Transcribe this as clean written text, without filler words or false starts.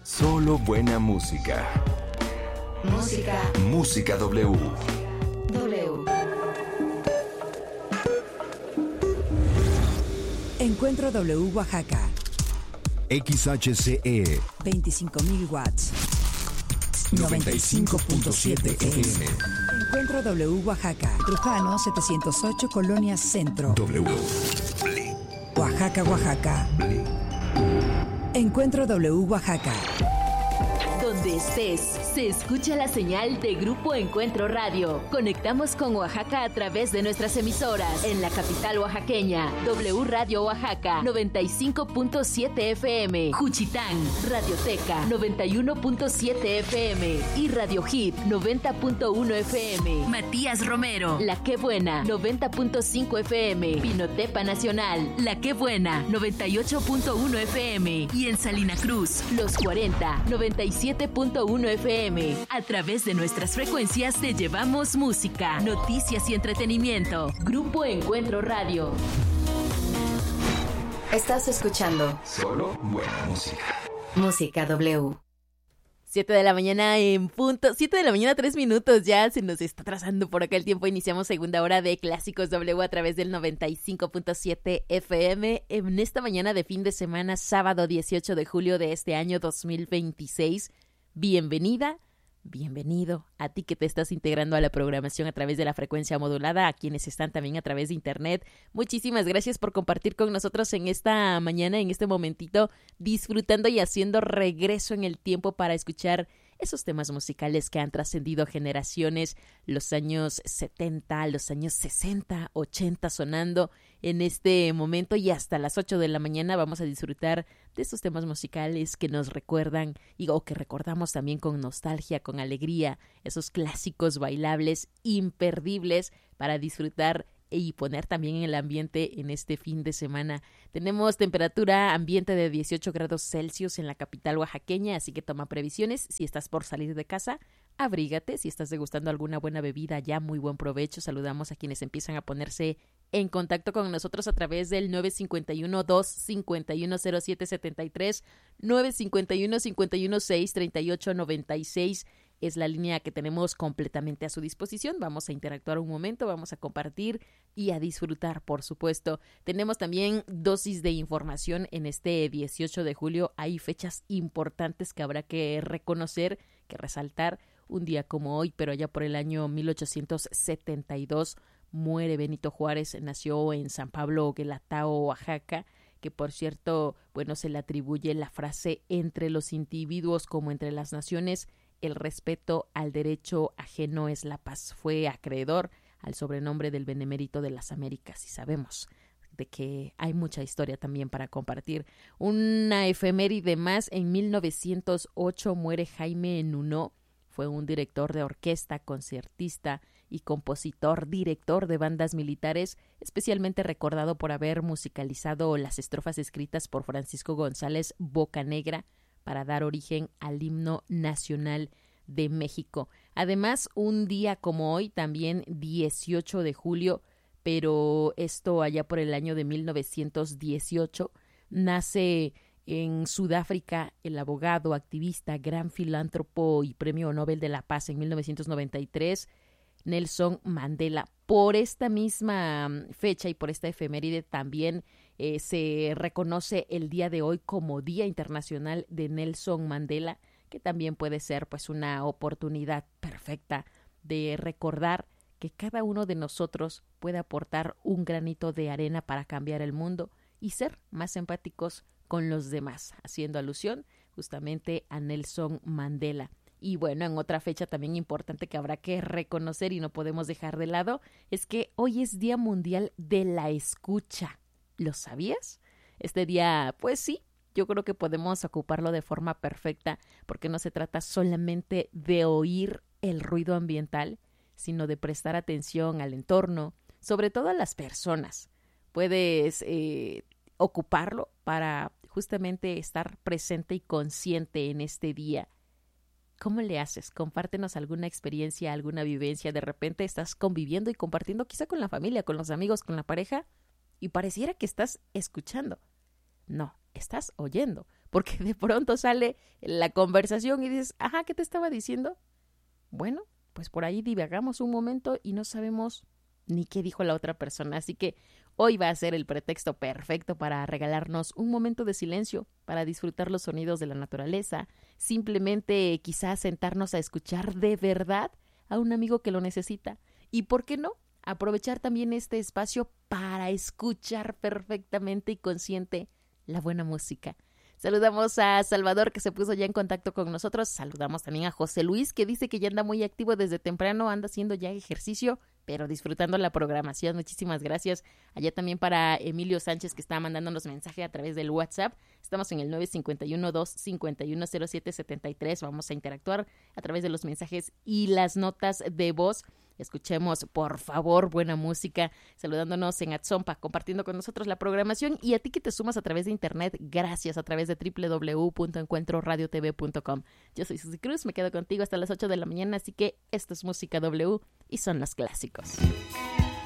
Solo buena música. Música W. Encuentro W Oaxaca. XHCE 25.000 watts. 95.7 FM. Encuentro W Oaxaca. Trujano 708 Colonia Centro. W. Oaxaca, Oaxaca. Encuentro W Oaxaca. Donde estés, se escucha la señal de Grupo Encuentro Radio. Conectamos con Oaxaca a través de nuestras emisoras. En la capital oaxaqueña, W Radio Oaxaca, 95.7 FM. Juchitán, Radioteca, 91.7 FM. Y Radio Hit, 90.1 FM. Matías Romero, La Qué Buena, 90.5 FM. Pinotepa Nacional, La Qué Buena, 98.1 FM. Y en Salina Cruz, Los 40, 97.1 FM. A través de nuestras frecuencias te llevamos música, noticias y entretenimiento. Grupo Encuentro Radio. Estás escuchando Solo buena música. Música W. 7 de la mañana en punto, 7 de la mañana 3 minutos, ya se nos está trazando por acá el tiempo. Iniciamos segunda hora de Clásicos W a través del 95.7 FM en esta mañana de fin de semana, sábado 18 de julio de este año 2026. Bienvenida, bienvenido a ti que te estás integrando a la programación a través de la frecuencia modulada, a quienes están también a través de internet. Muchísimas gracias por compartir con nosotros en esta mañana, en este momentito, disfrutando y haciendo regreso en el tiempo para escuchar esos temas musicales que han trascendido generaciones, los años 70, los años 60, 80 sonando en este momento, y hasta las 8 de la mañana vamos a disfrutar de estos temas musicales que nos recuerdan o que recordamos también con nostalgia, con alegría, esos clásicos bailables imperdibles para disfrutar y poner también en el ambiente en este fin de semana. Tenemos temperatura ambiente de 18 grados Celsius en la capital oaxaqueña, así que toma previsiones. Si estás por salir de casa, abrígate. Si estás degustando alguna buena bebida, ya muy buen provecho. Saludamos a quienes empiezan a ponerse en contacto con nosotros a través del 951-251-0773, 951-516-3896. Es la línea que tenemos completamente a su disposición. Vamos a interactuar un momento, vamos a compartir y a disfrutar, por supuesto. Tenemos también dosis de información en este 18 de julio. Hay fechas importantes que habrá que reconocer, que resaltar. Un día como hoy, pero allá por el año 1872, muere Benito Juárez. Nació en San Pablo, Guelatao, Oaxaca, que por cierto, bueno, se le atribuye la frase: entre los individuos como entre las naciones, el respeto al derecho ajeno es la paz. Fue acreedor al sobrenombre del Benemérito de las Américas, y sabemos de que hay mucha historia también para compartir. Una efeméride más: en 1908 muere Jaime Nuno. Fue un director de orquesta, concertista y compositor, director de bandas militares, especialmente recordado por haber musicalizado las estrofas escritas por Francisco González Bocanegra para dar origen al himno nacional de México. Además, un día como hoy, también 18 de julio, pero esto allá por el año de 1918, nace en Sudáfrica el abogado, activista, gran filántropo y premio Nobel de la Paz en 1993, Nelson Mandela. Por esta misma fecha y por esta efeméride también se reconoce el día de hoy como Día Internacional de Nelson Mandela, que también puede ser pues una oportunidad perfecta de recordar que cada uno de nosotros puede aportar un granito de arena para cambiar el mundo y ser más empáticos con los demás, haciendo alusión justamente a Nelson Mandela. Y bueno, en otra fecha también importante que habrá que reconocer y no podemos dejar de lado, es que hoy es Día Mundial de la Escucha. ¿Lo sabías? Este día, pues sí, yo creo que podemos ocuparlo de forma perfecta, porque no se trata solamente de oír el ruido ambiental, sino de prestar atención al entorno, sobre todo a las personas. Puedes ocuparlo para justamente estar presente y consciente en este día. ¿Cómo le haces? Compártenos alguna experiencia, alguna vivencia. De repente estás conviviendo y compartiendo quizá con la familia, con los amigos, con la pareja, y pareciera que estás escuchando. No, estás oyendo, porque de pronto sale la conversación y dices, ajá, ¿qué te estaba diciendo? Bueno, pues por ahí divagamos un momento y no sabemos ni qué dijo la otra persona. Así que hoy va a ser el pretexto perfecto para regalarnos un momento de silencio, para disfrutar los sonidos de la naturaleza, simplemente quizás sentarnos a escuchar de verdad a un amigo que lo necesita. Y ¿por qué no? Aprovechar también este espacio para escuchar perfectamente y consciente la buena música. Saludamos a Salvador, que se puso ya en contacto con nosotros. Saludamos también a José Luis, que dice que ya anda muy activo desde temprano, anda haciendo ya ejercicio, pero disfrutando la programación. Muchísimas gracias. Allá también para Emilio Sánchez, que está mandándonos mensaje a través del WhatsApp. Estamos en el 951-251-0773. Vamos a interactuar a través de los mensajes y las notas de voz. Escuchemos, por favor, buena música, saludándonos en Atzompa, compartiendo con nosotros la programación, y a ti que te sumas a través de internet, gracias, a través de www.encuentroradiotv.com. Yo soy Susy Cruz, me quedo contigo hasta las 8 de la mañana, así que esto es Música W y son los clásicos.